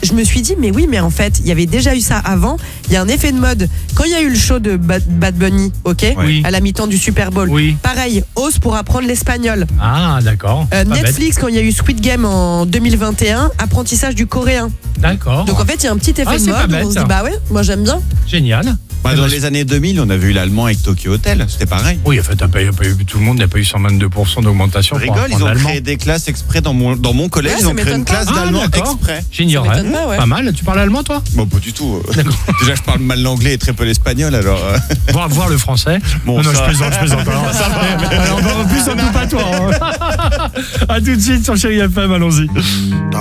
je me suis dit, mais oui, mais en fait, il y avait déjà eu ça avant. Il y a un effet de mode. Quand il y a eu le show de Bad Bunny, ok, Oui. à la mi-temps du Super Bowl, Oui. pareil, ose pour apprendre l'espagnol. Ah, d'accord. Pas bête. Netflix, quand il y a eu Squid Game en 2021, apprentissage du coréen. D'accord. Donc en fait, il y a un petit effet Ah, de c'est pas mode où bête, on se ça. dit, bah ouais, moi j'aime bien. Génial. Dans les années 2000, on a vu l'allemand avec Tokyo Hotel, c'était pareil. Oui, en fait, tout le monde n'a pas eu 122% d'augmentation. Je pour rigole, ils apprendre ont l'allemand. créé des classes exprès dans mon collège, Ouais, ils ça ont créé une m'étonne pas. classe Ah, d'allemand d'accord. exprès. J'ignorais. Ça m'étonne pas, ouais. Pas mal. Tu parles allemand, toi? Bon, pas du tout. D'accord. Déjà, je parle mal l'anglais et très peu l'espagnol, alors. Voir le français. Bon, non, ça- je plaisante. Alors, en plus, on ne pas toi. Hein. À tout de suite sur Chérie FM, allons-y.